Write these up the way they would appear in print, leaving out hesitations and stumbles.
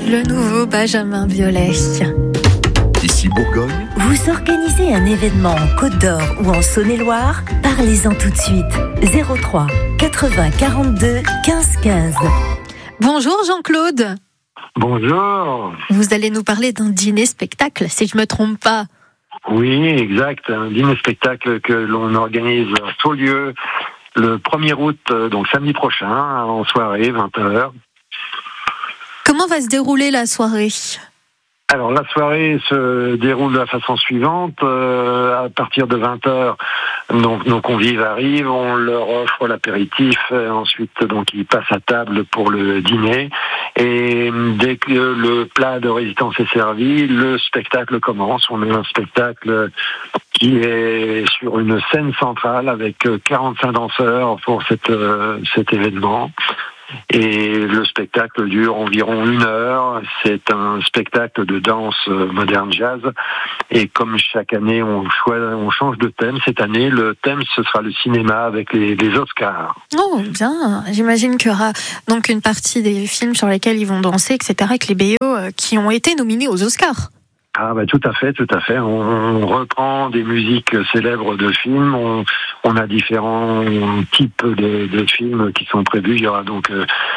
le nouveau Benjamin Biolay. Ici Bourgogne. Vous organisez un événement en Côte d'Or ou en Saône-et-Loire? Parlez-en tout de suite. 03 80 42 15 15. Bonjour Jean-Claude. Bonjour. Vous allez nous parler d'un dîner-spectacle, si je ne me trompe pas. Oui, exact. Un dîner-spectacle que l'on organise à Saulieu le 1er août, donc samedi prochain, en soirée, 20h. Comment va se dérouler la soirée ? Alors, la soirée se déroule de la façon suivante. À partir de 20h, donc, nos convives arrivent, on leur offre l'apéritif. Ensuite, donc, ils passent à table pour le dîner. Et dès que le plat de résistance est servi, le spectacle commence. On a un spectacle qui est sur une scène centrale avec 45 danseurs pour cet événement. Et le spectacle dure environ 1 heure. C'est un spectacle de danse moderne jazz. Et comme chaque année, on change de thème. Cette année, le thème, ce sera le cinéma avec les Oscars. Oh, bien. J'imagine qu'il y aura donc une partie des films sur lesquels ils vont danser, etc., avec les BO qui ont été nominés aux Oscars. Ah bah tout à fait. On reprend des musiques célèbres de films. On a différents types de films qui sont prévus. Il y aura donc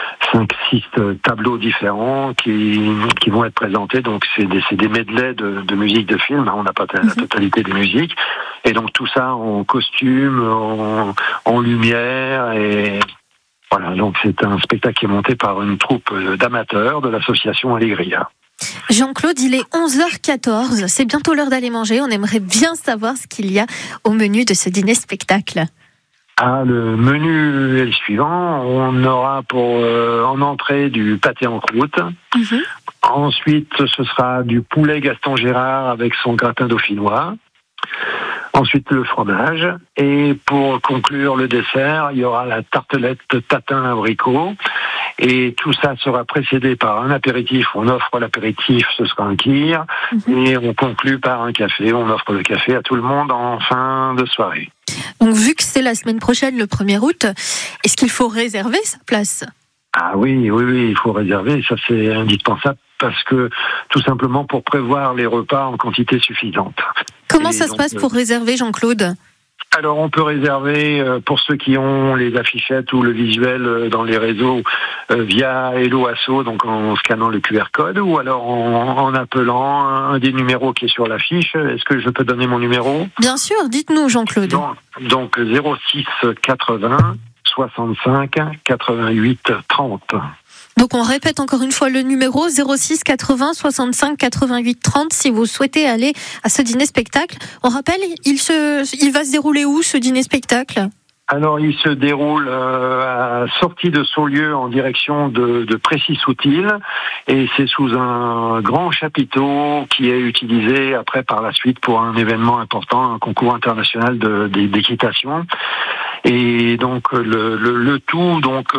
5-6 tableaux différents qui vont être présentés. Donc c'est des medleys de musique de films. On n'a pas la totalité des musiques. Et donc tout ça en costume, en lumière et voilà. Donc c'est un spectacle qui est monté par une troupe d'amateurs de l'association Allegria. Jean-Claude, il est 11h14, c'est bientôt l'heure d'aller manger. On aimerait bien savoir ce qu'il y a au menu de ce dîner-spectacle. Ah, le menu est le suivant. On aura en entrée du pâté en croûte. Ensuite, ce sera du poulet Gaston Gérard avec son gratin dauphinois. Ensuite, le fromage. Et pour conclure le dessert, il y aura la tartelette tatin abricot. Et tout ça sera précédé par un apéritif. On offre l'apéritif, ce sera un kir. Et on conclut par un café. On offre le café à tout le monde en fin de soirée. Donc, vu que c'est la semaine prochaine, le 1er août, est-ce qu'il faut réserver sa place ? Ah oui, il faut réserver. Ça, c'est indispensable parce que, tout simplement, pour prévoir les repas en quantité suffisante. Comment ça se passe pour réserver, Jean-Claude ? Alors, on peut réserver pour ceux qui ont les affichettes ou le visuel dans les réseaux via Hello Asso, donc en scannant le QR code, ou alors en appelant un des numéros qui est sur l'affiche. Est-ce que je peux donner mon numéro ? Bien sûr, dites-nous, Jean-Claude. Donc 06 80 65 88 30. Donc on répète encore une fois le numéro 06 80 65 88 30 si vous souhaitez aller à ce dîner-spectacle. On rappelle, il va se dérouler où ce dîner-spectacle ? Alors, il se déroule à sortie de Saulieu en direction de Précy-Soutil et c'est sous un grand chapiteau qui est utilisé après par la suite pour un événement important, un concours international d'équitation. Et donc le tout, donc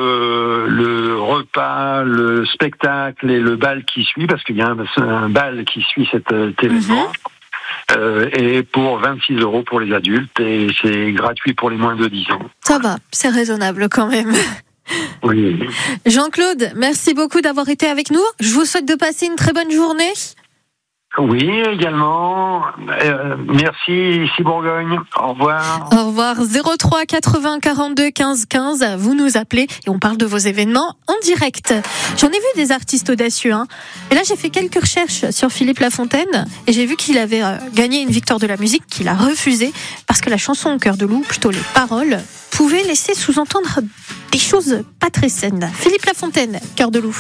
le repas, le spectacle et le bal qui suit, parce qu'il y a un bal qui suit cet événement. Et pour 26 € pour les adultes et c'est gratuit pour les moins de 10 ans. Ça va, c'est raisonnable quand même. Oui. Jean-Claude, merci beaucoup d'avoir été avec nous. Je vous souhaite de passer une très bonne journée. Oui, également. Merci, ici Bourgogne. Au revoir. Au revoir. 03 80 42 15 15. Vous nous appelez et on parle de vos événements en direct. J'en ai vu des artistes audacieux. Et là, j'ai fait quelques recherches sur Philippe Lafontaine et j'ai vu qu'il avait gagné une victoire de la musique qu'il a refusée parce que la chanson Cœur de loup, plutôt les paroles, pouvait laisser sous-entendre des choses pas très saines. Philippe Lafontaine, Cœur de loup.